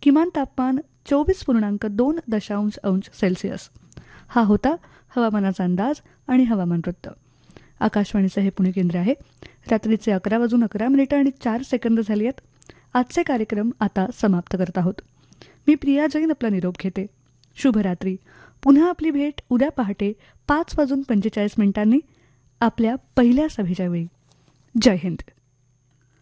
किमान तापमान 24.2 अंश हा होता हवामानाचा अंदाज आणि हवामान वृत्त. आकाशवाणीचं हे पुणे केंद्र आहे. रात्रीचे 11:11 आणि 4 सेकंद झाली आहेत. आजचे कार्यक्रम आता समाप्त करत आहोत. मी प्रिया जैन आपला निरोप घेते. शुभरात्री. पुन्हा आपली भेट उद्या पहाटे 5:45 आपल्या पहिल्या सभेच्या वेळी. जय हिंद.